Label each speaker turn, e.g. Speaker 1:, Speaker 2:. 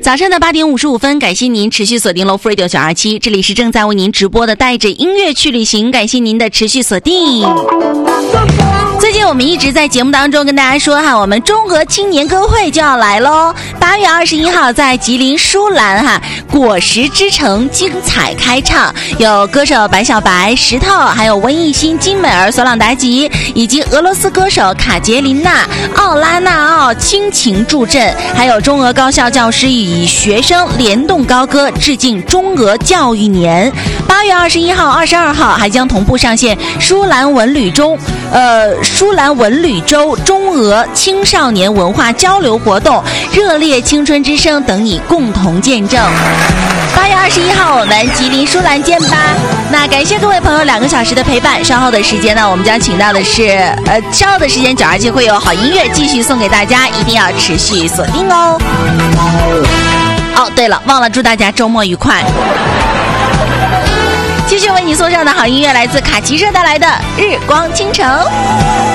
Speaker 1: 早上的8点55分，感谢您持续锁定 Love Radio 927，这里是正在为您直播的带着音乐去旅行，感谢您的持续锁定。最近我们一直在节目当中跟大家说哈，我们中和青年歌会就要来咯，8月21号在吉林舒兰哈果实之城精彩开唱，有歌手白小白、石头，还有文艺星、金美儿、索朗达吉，以及俄罗斯歌手卡捷琳娜、奥拉纳奥倾情助阵，还有中俄高校教师与学生联动高歌致敬中俄教育年。8月21号、22号还将同步上线舒兰文旅周中俄青少年文化交流活动，热烈青春之声等你共同见证。8月21号我们吉林舒兰见吧。那感谢各位朋友2个小时的陪伴，稍后的时间呢，我们将请到的是稍后的时间927会有好音乐继续送给大家，一定要持续锁定哦。对了，忘了祝大家周末愉快。继续为你送上的好音乐来自卡奇社带来的《日光倾城》。